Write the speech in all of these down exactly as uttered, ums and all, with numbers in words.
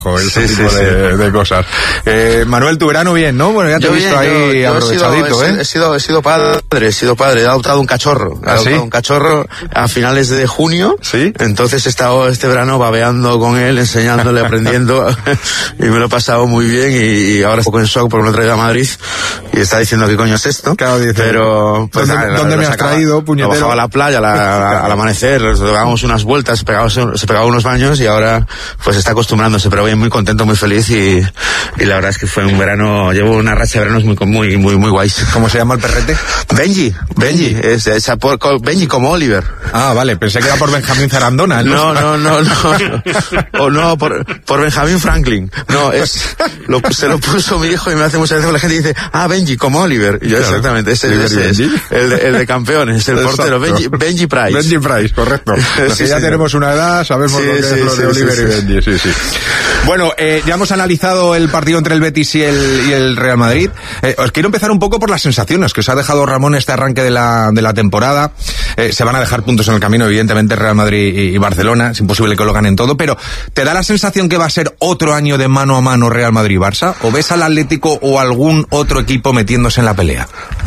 ese sí, tipo sí, de, sí. de cosas. Eh, Manuel, tu verano bien, ¿no? Bueno, ya te yo he visto bien, ahí yo, yo aprovechadito, he sido, ¿eh? He sido, he sido padre, he sido padre, he adoptado un cachorro. He ¿Ah, adoptado sí? un cachorro a finales de junio. ¿Sí? Entonces he estado este verano babeando con él, enseñándole, aprendiendo, y me lo he pasado muy bien, y, y ahora estoy en shock porque me lo traigo a Madrid, y está diciendo qué coño es esto. Claro, dice, pero, pues, ¿dónde, nada, ¿dónde lo me has sacaba, traído, puñetero? Lo bajaba a la playa a la, a, al amanecer, dábamos unas vueltas, pegamos, se pegaba unos baños, y ahora pues está acostumbrándose, pero bien, muy contento, muy feliz, y, y la verdad es que fue un verano, llevo una racha de veranos muy, muy, muy, muy guays. ¿Cómo se llama el perrete? Benji, Benji, es, es a por, Benji como Oliver. Ah, vale, pensé que era por Benjamín Zarandona. No, no, no, no, o no, por, por Benjamin Franklin. No, es, lo, se lo puso mi hijo, y me hace muchas veces la gente dice, ah, Benji como Oliver. Y yo, claro, exactamente, ese, ese es el de, el de campeones, el Exacto. portero, Benji, Benji Price. Benji Price, correcto. Los sí, que ya sí, tenemos una edad, sabemos sí, lo que sí, es lo sí, de Oliver sí, y Benji, sí, sí. Bueno, eh, ya hemos analizado el partido entre el Betis y el, y el Real Madrid. Eh, os quiero empezar un poco por las sensaciones que os ha dejado Ramón este arranque de la, de la temporada. Eh, se van a dejar puntos en el camino, evidentemente, Real Madrid y, y Barcelona. Es imposible que lo ganen todo, pero ¿te da la sensación que va a ser otro año de mano a mano Real Madrid-Barça? ¿O ves al Atlético o algún otro equipo metiéndose en la pelea?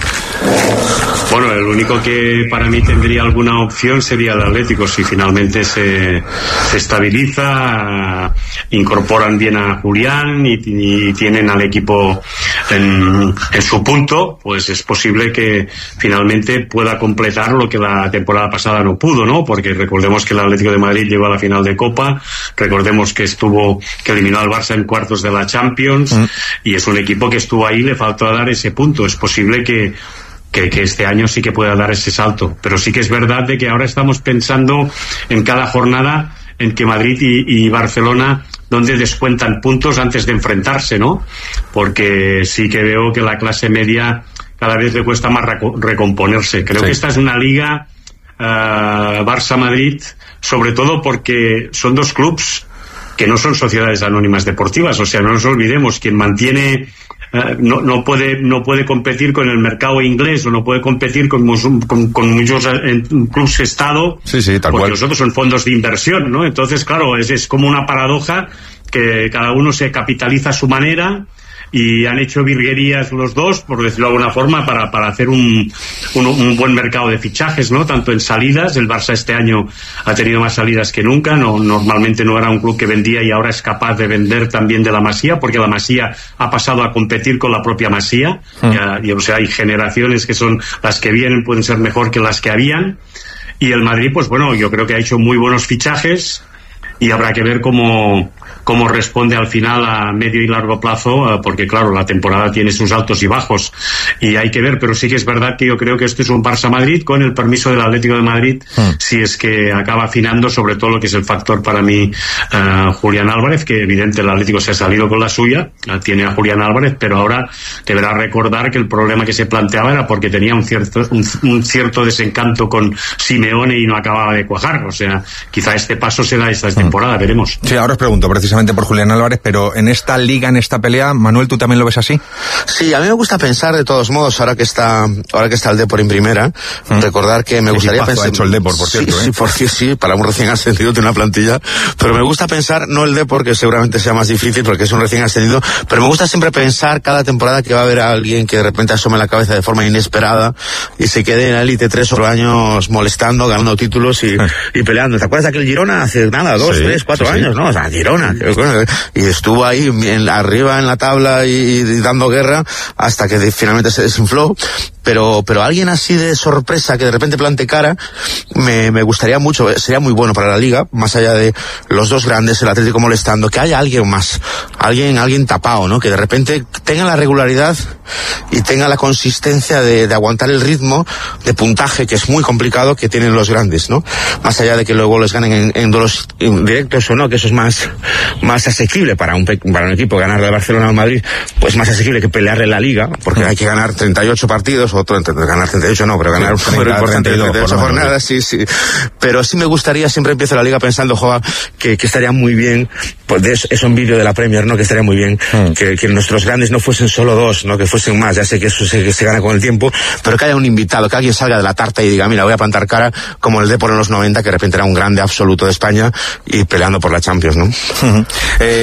Bueno, el único que para mí tendría alguna opción sería el Atlético, si finalmente se, se estabiliza, incorporan bien a Julián y, y tienen al equipo en, en su punto, pues es posible que finalmente pueda completar lo que la temporada pasada no pudo, ¿no? Porque recordemos que el Atlético de Madrid llegó a la final de Copa, recordemos que estuvo, que eliminó al Barça en cuartos de la Champions, mm. y es un equipo que estuvo ahí, le faltó dar ese punto. Es posible que Que, que este año sí que pueda dar ese salto, pero sí que es verdad de que ahora estamos pensando en cada jornada en que Madrid y, y Barcelona donde descuentan puntos antes de enfrentarse, ¿no? Porque sí que veo que la clase media cada vez le cuesta más reco- recomponerse. Creo sí. que esta es una liga uh, Barça-Madrid, sobre todo porque son dos clubs que no son sociedades anónimas deportivas, o sea, no nos olvidemos, quien mantiene Uh, no, no puede no puede competir con el mercado inglés, o no puede competir con, con, con muchos eh, clubes Estado, sí, sí, tal porque cual. Los otros son fondos de inversión, ¿no? Entonces, claro, es, es como una paradoja que cada uno se capitaliza a su manera, y han hecho virguerías los dos, por decirlo de alguna forma, para, para hacer un, un, un buen mercado de fichajes, ¿no? Tanto en salidas, el Barça este año ha tenido más salidas que nunca, no, normalmente no era un club que vendía, y ahora es capaz de vender también de la Masía, porque la Masía ha pasado a competir con la propia Masía, mm. ya, y, o sea, hay generaciones que son las que vienen, pueden ser mejor que las que habían, y el Madrid, pues bueno, yo creo que ha hecho muy buenos fichajes, y habrá que ver cómo, cómo responde al final a medio y largo plazo, porque claro, la temporada tiene sus altos y bajos, y hay que ver, pero sí que es verdad que yo creo que esto es un Barça-Madrid con el permiso del Atlético de Madrid, mm. si es que acaba afinando, sobre todo lo que es el factor para mí, uh, Julián Álvarez, que evidente el Atlético se ha salido con la suya, uh, tiene a Julián Álvarez, pero ahora deberá recordar que el problema que se planteaba era porque tenía un cierto, un, un cierto desencanto con Simeone y no acababa de cuajar, o sea, quizá este paso se da esta mm. temporada, veremos. Sí, ahora os pregunto precisamente por Julián Álvarez, pero en esta liga, en esta pelea, Manuel, ¿tú también lo ves así? Sí, a mí me gusta pensar, de todos modos, ahora que está ahora que está el Depor en primera, ¿Mm? recordar que me Qué gustaría pensar... ha hecho el Depor, por cierto, sí, ¿eh? Sí, por sí, sí, para un recién ascendido tiene una plantilla, pero me gusta pensar, no el Depor, que seguramente sea más difícil porque es un recién ascendido, pero me gusta siempre pensar cada temporada que va a haber a alguien que de repente asome la cabeza de forma inesperada y se quede en la élite tres o cuatro años molestando, ganando títulos y, y peleando. ¿Te acuerdas de aquel Girona hace nada, dos, sí, tres, cuatro sí, años, sí. ¿no? O sea, Girona, y estuvo ahí en, arriba en la tabla y, y dando guerra hasta que de, finalmente se desinfló, pero pero alguien así de sorpresa que de repente plante cara me, me gustaría mucho, sería muy bueno para la liga, más allá de los dos grandes, el Atlético molestando, que haya alguien más, alguien alguien tapado, ¿no? Que de repente tenga la regularidad y tenga la consistencia de, de aguantar el ritmo de puntaje, que es muy complicado, que tienen los grandes, ¿no? Más allá de que luego les ganen en, en duelos directos o no, que eso es más más asequible para un para un equipo ganar de Barcelona al Madrid, pues más asequible que pelearle la liga, porque hay que ganar treinta y ocho partidos, o ganar treinta y ocho no, pero ganar sí, treinta, por treinta y dos, treinta y ocho jornadas, sí, sí. Pero sí me gustaría, siempre empiezo la liga pensando, joa, que, que estaría muy bien, pues de eso, es un vídeo de la Premier, ¿no? Que estaría muy bien mm. que, que nuestros grandes no fuesen solo dos, ¿no? Que fuesen más, ya sé que eso se, que se gana con el tiempo, pero que haya un invitado, que alguien salga de la tarta y diga, mira, voy a plantar cara, como el Depor en los noventa, que de repente era un grande absoluto de España y peleando por la Champions, ¿no? Uh-huh. eh,